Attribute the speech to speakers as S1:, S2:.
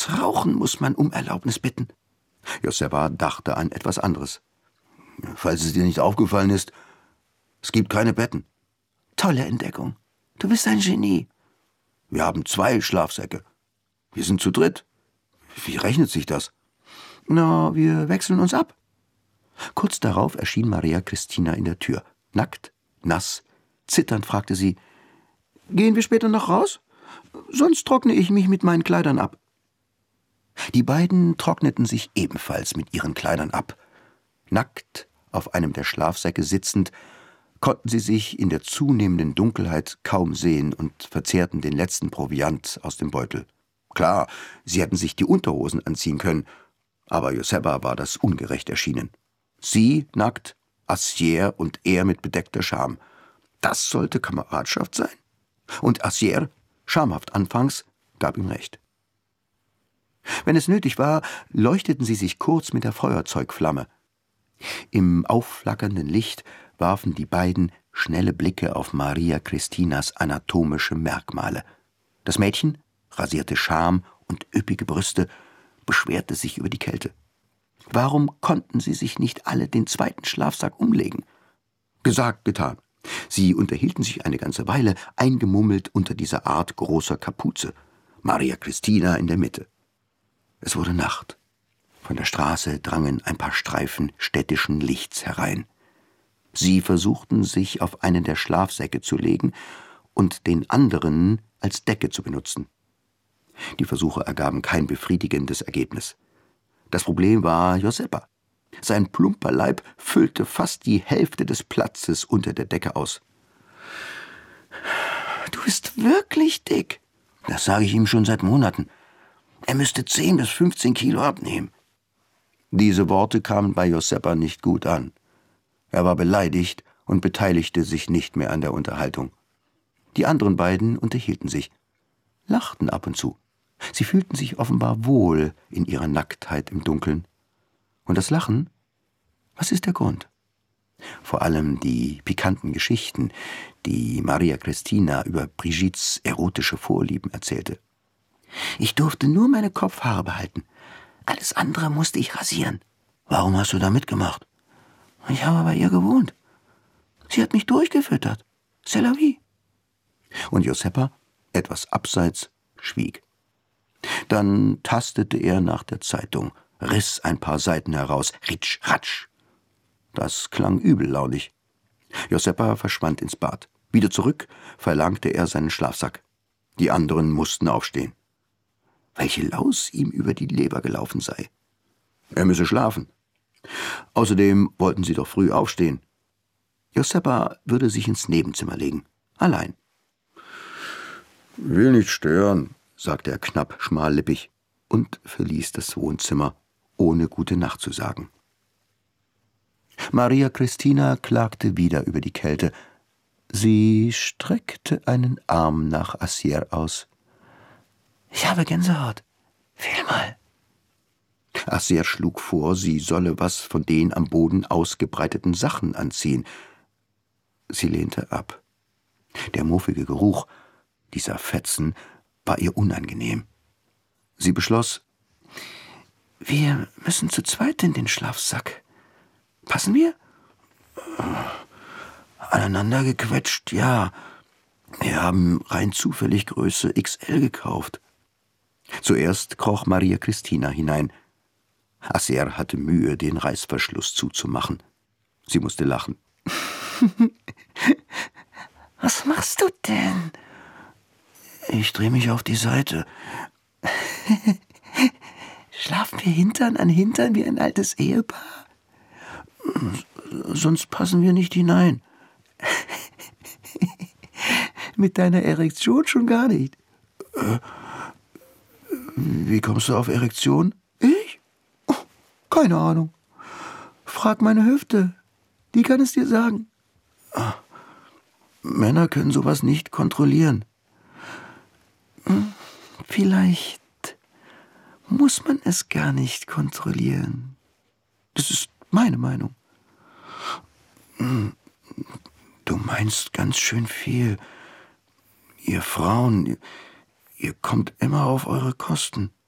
S1: Das Rauchen muss man um Erlaubnis bitten. Josepa dachte an etwas anderes. Falls es dir nicht aufgefallen ist, es gibt keine Betten. Tolle Entdeckung. Du bist ein Genie. Wir haben 2 Schlafsäcke. Wir sind zu dritt. Wie rechnet sich das? Na, wir wechseln uns ab. Kurz darauf erschien Maria Christina in der Tür. Nackt, nass, zitternd fragte sie: Gehen wir später noch raus? Sonst trockne ich mich mit meinen Kleidern ab. Die beiden trockneten sich ebenfalls mit ihren Kleidern ab. Nackt, auf einem der Schlafsäcke sitzend, konnten sie sich in der zunehmenden Dunkelheit kaum sehen und verzehrten den letzten Proviant aus dem Beutel. Klar, sie hätten sich die Unterhosen anziehen können, aber Josepa war das ungerecht erschienen. Sie nackt, Assier und er mit bedeckter Scham. Das sollte Kameradschaft sein? Und Assier, schamhaft anfangs, gab ihm recht. Wenn es nötig war, leuchteten sie sich kurz mit der Feuerzeugflamme. Im aufflackernden Licht warfen die beiden schnelle Blicke auf Maria Christinas anatomische Merkmale. Das Mädchen, rasierte Scham und üppige Brüste, beschwerte sich über die Kälte. Warum konnten sie sich nicht alle den 2. Schlafsack umlegen? Gesagt, getan. Sie unterhielten sich eine ganze Weile, eingemummelt unter dieser Art großer Kapuze. Maria Christina in der Mitte. Es wurde Nacht. Von der Straße drangen ein paar Streifen städtischen Lichts herein. Sie versuchten, sich auf einen der Schlafsäcke zu legen und den anderen als Decke zu benutzen. Die Versuche ergaben kein befriedigendes Ergebnis. Das Problem war Josepa. Sein plumper Leib füllte fast die Hälfte des Platzes unter der Decke aus. »Du bist wirklich dick«, das sage ich ihm schon seit Monaten. Er müsste 10 bis 15 Kilo abnehmen. Diese Worte kamen bei Josepa nicht gut an. Er war beleidigt und beteiligte sich nicht mehr an der Unterhaltung. Die anderen beiden unterhielten sich, lachten ab und zu. Sie fühlten sich offenbar wohl in ihrer Nacktheit im Dunkeln. Und das Lachen? Was ist der Grund? Vor allem die pikanten Geschichten, die Maria Christina über Brigittes erotische Vorlieben erzählte. Ich durfte nur meine Kopfhaare behalten. Alles andere musste ich rasieren. Warum hast du da mitgemacht? Ich habe bei ihr gewohnt. Sie hat mich durchgefüttert. C'est la vie. Und Josepa, etwas abseits, schwieg. Dann tastete er nach der Zeitung, riss ein paar Seiten heraus, ritsch, ratsch. Das klang übellaunig. Josepa verschwand ins Bad. Wieder zurück verlangte er seinen Schlafsack. Die anderen mussten aufstehen. Welche Laus ihm über die Leber gelaufen sei. Er müsse schlafen. Außerdem wollten sie doch früh aufstehen. Josepa würde sich ins Nebenzimmer legen, allein. »Will nicht stören«, sagte er knapp, schmallippig und verließ das Wohnzimmer, ohne gute Nacht zu sagen. Maria Christina klagte wieder über die Kälte. Sie streckte einen Arm nach Assier aus. »Ich habe Gänsehaut. Fühl mal.« Assier schlug vor, sie solle was von den am Boden ausgebreiteten Sachen anziehen. Sie lehnte ab. Der muffige Geruch dieser Fetzen war ihr unangenehm. Sie beschloss, wir müssen zu zweit in den Schlafsack. Passen wir? Aneinander gequetscht, ja. Wir haben rein zufällig Größe XL gekauft. Zuerst kroch Maria Christina hinein. Assier hatte Mühe, den Reißverschluss zuzumachen. Sie musste lachen. Was machst du denn? Ich drehe mich auf die Seite. Schlafen wir Hintern an Hintern wie ein altes Ehepaar? Sonst passen wir nicht hinein. Mit deiner Erektion schon gar nicht. Wie kommst du auf Erektion? Ich? Oh, keine Ahnung. Frag meine Hüfte. Die kann es dir sagen. Männer können sowas nicht kontrollieren. Vielleicht muss man es gar nicht kontrollieren. Das ist meine Meinung. Du meinst ganz schön viel. Ihr Frauen, ihr kommt immer auf eure Kosten.